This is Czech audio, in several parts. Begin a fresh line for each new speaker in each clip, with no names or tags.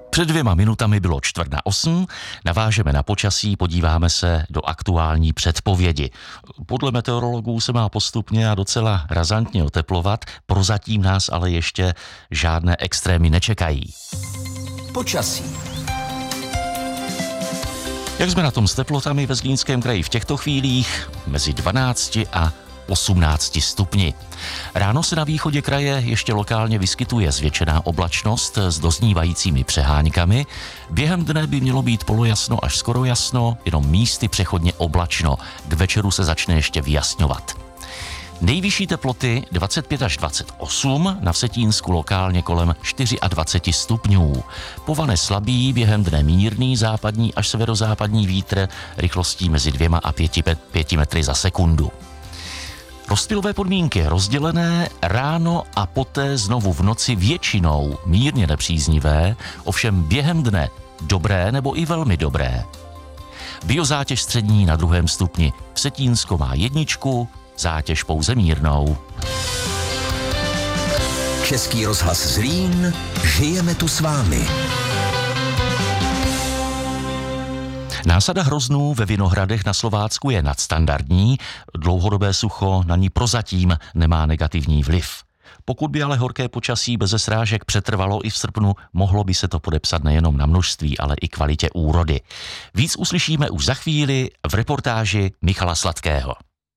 Před 2 minutami bylo 7:45, navážeme na počasí, podíváme se do aktuální předpovědi. Podle meteorologů se má postupně a docela razantně oteplovat, prozatím nás ale ještě žádné extrémy nečekají.
Počasí.
Jak jsme na tom s teplotami ve Zlínském kraji v těchto chvílích? Mezi 12 a 18 stupni. Ráno se na východě kraje ještě lokálně vyskytuje zvětšená oblačnost s doznívajícími přeháňkami. Během dne by mělo být polojasno až skoro jasno, jenom místy přechodně oblačno. K večeru se začne ještě vyjasňovat. Nejvyšší teploty 25 až 28, na Vsetínsku lokálně kolem 24 stupňů. Povane slabý, během dne mírný západní až severozápadní vítr rychlostí mezi 2 a 5 metry za sekundu. Rozptylové podmínky rozdělené, ráno a poté znovu v noci většinou mírně nepříznivé, ovšem během dne dobré nebo i velmi dobré. Biozátěž střední na 2. stupni. Vsetínsko má 1, zátěž pouze mírnou.
Český rozhlas Zlín, žijeme tu s vámi.
Násada hroznů ve Vinohradech na Slovácku je nadstandardní, dlouhodobé sucho na ní prozatím nemá negativní vliv. Pokud by ale horké počasí beze srážek přetrvalo i v srpnu, mohlo by se to podepsat nejenom na množství, ale i kvalitě úrody. Víc uslyšíme už za chvíli v reportáži Michala Sladkého.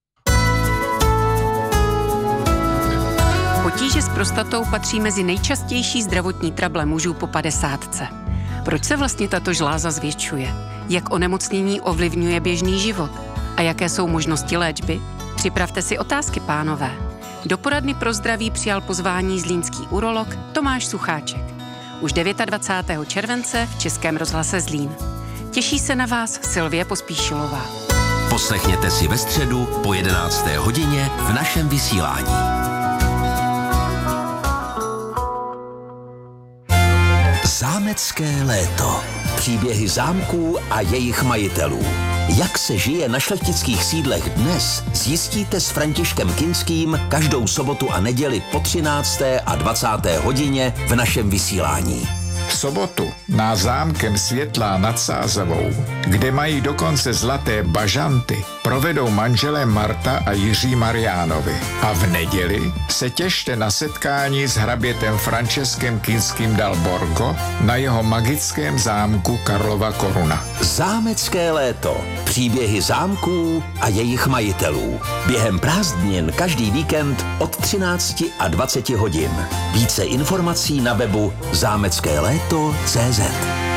Potíže s prostatou patří mezi nejčastější zdravotní trable mužů po 50. Proč se vlastně tato žláza zvětšuje? Jak onemocnění ovlivňuje běžný život? A jaké jsou možnosti léčby? Připravte si otázky, pánové. Do poradny pro zdraví přijal pozvání zlínský urolog Tomáš Sucháček. Už 29. července v Českém rozhlase Zlín. Těší se na vás Sylvie Pospíšilová.
Poslechněte si ve středu po 11. hodině v našem vysílání. Zámecké léto. Příběhy zámků a jejich majitelů. Jak se žije na šlechtických sídlech dnes, zjistíte s Františkem Kinským každou sobotu a neděli po 13. a 20. hodině v našem vysílání.
V sobotu na zámkem Světlá nad Sázavou, kde mají dokonce zlaté bažanty, provedou manželé Marta a Jiří Mariánovi. A v neděli se těšte na setkání s hrabětem Franceskem Kinským dal Borgo na jeho magickém zámku Karlova Koruna.
Zámecké léto. Příběhy zámků a jejich majitelů. Během prázdnin každý víkend od 13 a 20 hodin. Více informací na webu zámeckéléto.cz.